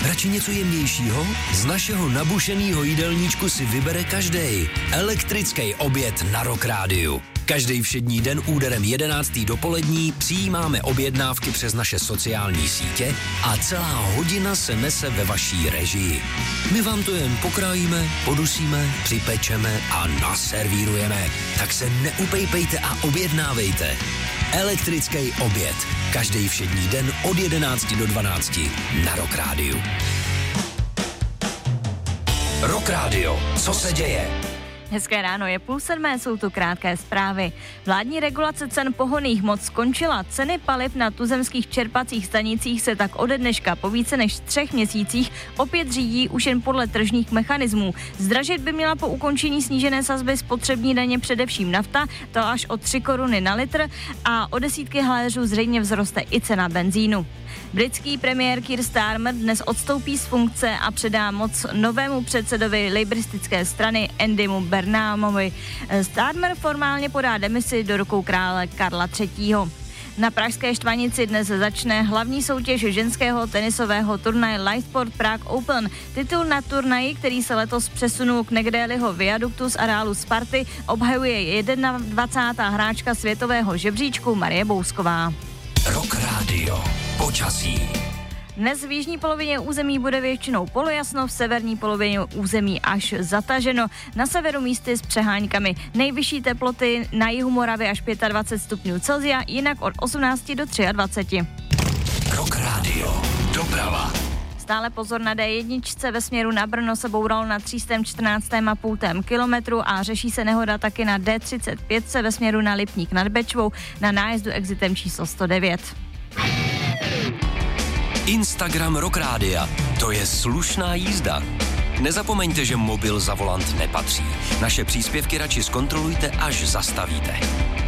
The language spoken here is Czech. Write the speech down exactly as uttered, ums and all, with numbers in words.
Radši něco jemnějšího? Z našeho nabušeného jídelníčku si vybere každej. Elektrický oběd na Rock Rádiu. Každý všední den úderem jedenáctý dopolední přijímáme objednávky přes naše sociální sítě a celá hodina se nese ve vaší režii. My vám to jen pokrájíme, podusíme, připečeme a naservírujeme. Tak se neupejpejte a objednávejte. Elektrický oběd. Každý všední den od jedenácti do dvanácti na Rock Rádiu. Rock Radio. Co se děje? Hezké ráno, je půl sedmé, jsou tu krátké zprávy. Vládní regulace cen pohonných hmot skončila. Ceny paliv na tuzemských čerpacích stanicích se tak ode dneška po více než třech měsících opět řídí už jen podle tržních mechanismů. Zdražit by měla po ukončení snížené sazby spotřební daně především nafta, to až o tři koruny na litr, a o desítky haléřů zřejmě vzroste i cena benzínu. Britský premiér Keir Starmer dnes odstoupí z funkce a předá moc novému předsedovi laboristické strany Andymu Burnhamovi. Starmer formálně podá demisi do rukou krále Karla třetího. Na pražské Štvanici dnes začne hlavní soutěž ženského tenisového turnaje Lightsport Prague Open. Titul na turnaji, který se letos přesunul k Negréliho viaduktu z areálu Sparty, obhajuje dvacátá první hráčka světového žebříčku Marie Bousková. Rock Radio. Počasí. Dnes v jižní polovině území bude většinou polojasno, v severní polovině území až zataženo. Na severu místy s přeháňkami. Nejvyšší teploty na jihu Moravy až dvacet pět stupňů Celsia, jinak od osmnácti do dvaceti tří. Rock Radio. Doprava. Stále pozor na dé jedna ve směru na Brno, se bouralo na tři sta čtrnáct celá pět kilometru a řeší se nehoda taky na dé třicet pět ve směru na Lipník nad Bečvou na nájezdu exitem číslo sto devět. Instagram Rock Rádia. To je slušná jízda. Nezapomeňte, že mobil za volant nepatří. Naše příspěvky radši zkontrolujte, až zastavíte.